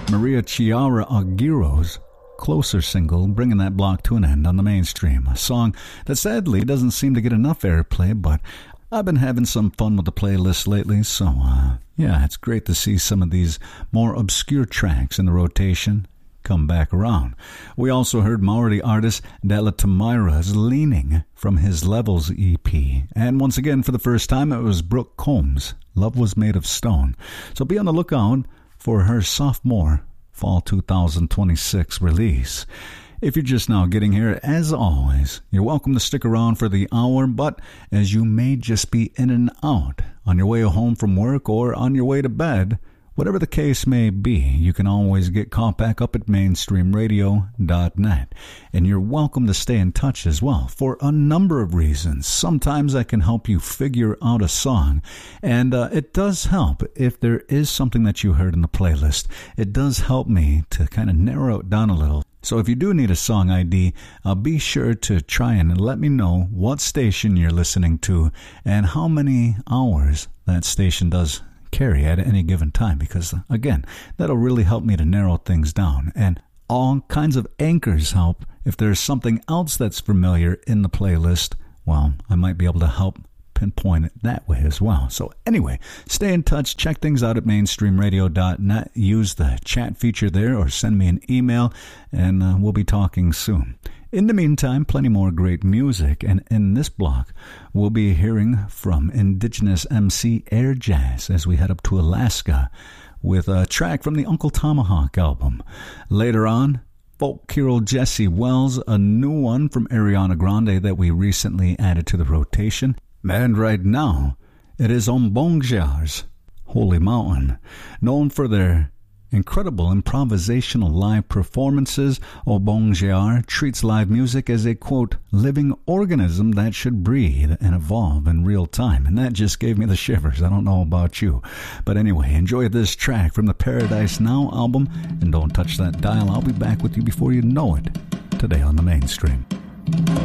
Maria Chiara Aguirre's Closer single, bringing that block to an end on the mainstream. A song that sadly doesn't seem to get enough airplay, but I've been having some fun with the playlist lately, so yeah, it's great to see some of these more obscure tracks in the rotation come back around. We also heard Maori artist Della Tamira's Leaning from his Levels EP. And once again, for the first time, it was Brooke Combs' Love Was Made of Stone. So be on the lookout for her sophomore Fall 2026 release. If you're just now getting here, as always, you're welcome to stick around for the hour, but as you may just be in and out on your way home from work or on your way to bed, whatever the case may be, you can always get caught back up at mainstreamradio.net. And you're welcome to stay in touch as well for a number of reasons. Sometimes I can help you figure out a song, and it does help if there is something that you heard in the playlist. It does help me to kind of narrow it down a little. So if you do need a song ID, be sure to try and let me know what station you're listening to and how many hours that station does carry at any given time, because again, that'll really help me to narrow things down. And all kinds of anchors help. If there's something else that's familiar in the playlist, well, I might be able to help pinpoint it that way as well. So anyway, stay in touch, check things out at mainstreamradio.net, use the chat feature there or send me an email, and we'll be talking soon. In the meantime, plenty more great music, and in this block, we'll be hearing from Indigenous MC Air Jazz as we head up to Alaska with a track from the Uncle Tomahawk album. Later on, folk hero Jesse Wells, a new one from Ariana Grande that we recently added to the rotation. And right now, it is Ombongjar's Holy Mountain, known for their incredible improvisational live performances. Ombongjar treats live music as a, quote, living organism that should breathe and evolve in real time. And that just gave me the shivers. I don't know about you. But anyway, enjoy this track from the Paradise Now album. And don't touch that dial. I'll be back with you before you know it, today on the Mainstream.